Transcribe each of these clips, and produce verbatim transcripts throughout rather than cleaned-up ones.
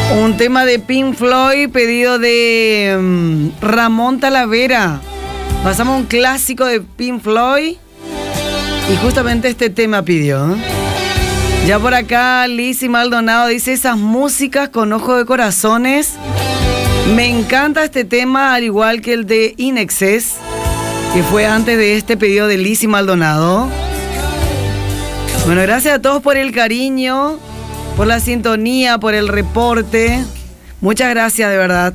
Un tema de Pink Floyd pedido de um, Ramón Talavera. Pasamos un clásico de Pink Floyd y justamente este tema pidió. Ya por acá Lizzy Maldonado dice: esas músicas con ojo de corazones. Me encanta este tema, al igual que el de In Excess, que fue antes de este pedido de Lizzy Maldonado. Bueno, gracias a todos por el cariño, por la sintonía, por el reporte. Muchas gracias, de verdad.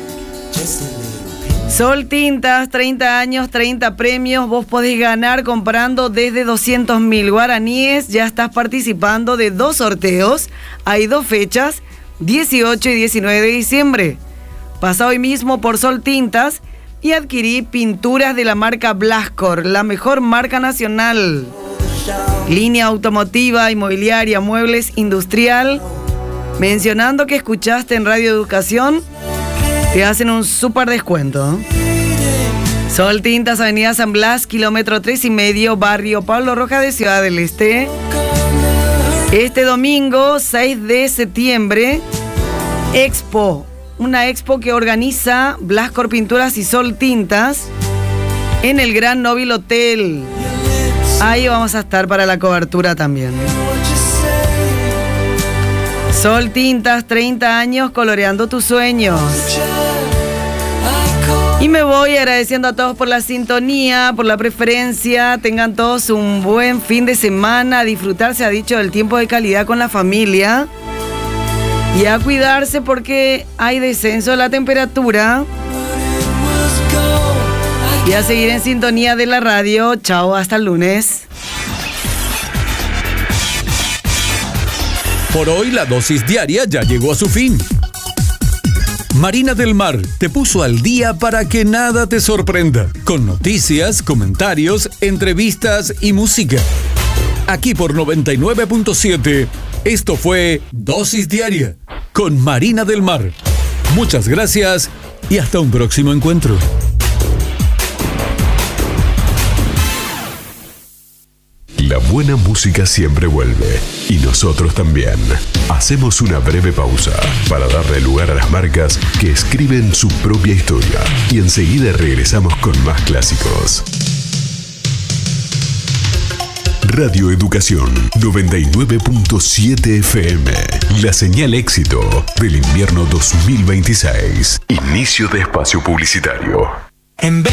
Sol Tintas, treinta años, treinta premios. Vos podés ganar comprando desde doscientos mil guaraníes. Ya estás participando de dos sorteos. Hay dos fechas, dieciocho y diecinueve de diciembre. Pasa hoy mismo por Sol Tintas y adquirí pinturas de la marca Blascor, la mejor marca nacional. Línea automotiva, inmobiliaria, muebles, industrial. Mencionando que escuchaste en Radio Educación, te hacen un súper descuento. Sol Tintas, Avenida San Blas, kilómetro tres y medio, barrio Pablo Rojas de Ciudad del Este. Este domingo, seis de septiembre, Expo. Una expo que organiza Blascor Pinturas y Sol Tintas en el Gran Nóbil Hotel. Ahí vamos a estar para la cobertura también. Sol Tintas, treinta años coloreando tus sueños. Y me voy agradeciendo a todos por la sintonía, por la preferencia. Tengan todos un buen fin de semana. A disfrutar, se ha dicho, del tiempo de calidad con la familia. Y a cuidarse porque hay descenso de la temperatura. Y a seguir en sintonía de la radio. Chao, hasta el lunes. Por hoy la dosis diaria ya llegó a su fin. Marina del Mar te puso al día para que nada te sorprenda, con noticias, comentarios, entrevistas y música. Aquí por noventa y nueve punto siete, esto fue Dosis Diaria con Marina del Mar. Muchas gracias y hasta un próximo encuentro. La buena música siempre vuelve, y nosotros también. Hacemos una breve pausa para darle lugar a las marcas que escriben su propia historia, y enseguida regresamos con más clásicos. Radio Educación noventa y nueve punto siete F M, la señal éxito del invierno dos mil veintiséis. Inicio de espacio publicitario. En